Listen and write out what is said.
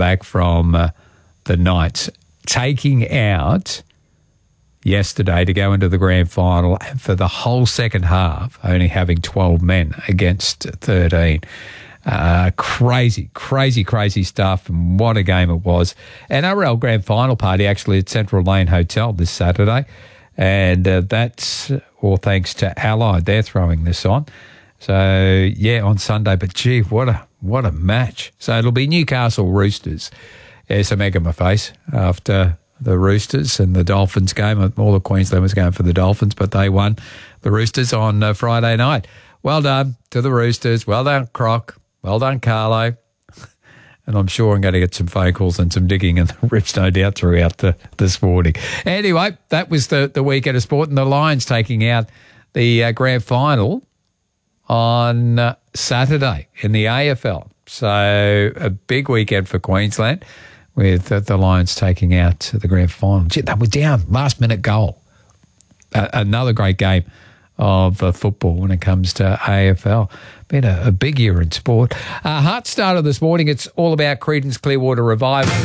back from the Knights, taking out yesterday to go into the grand final, and for the whole second half, only having 12 men against 13. Crazy stuff, and what a game it was. NRL grand final party actually at Central Lane Hotel this Saturday, and that's all thanks to Allied. They're throwing this on. So, yeah, on Sunday, but gee, what a match. So it'll be Newcastle Roosters. There's some egg on my face after the Roosters and the Dolphins game. All of Queensland was going for the Dolphins, but they won the Roosters on Friday night. Well done to the Roosters. Well done, Croc. Well done, Carlo. And I'm sure I'm going to get some phone calls and some digging in the rips, no doubt, throughout this morning. Anyway, that was the weekend of sport, and the Lions taking out the grand final on Saturday in the AFL. So a big weekend for Queensland with the Lions taking out the grand final. Gee, they were down, last-minute goal. Another great game of football when it comes to AFL. Been a big year in sport. Heart starter this morning, it's all about Creedence Clearwater Revival.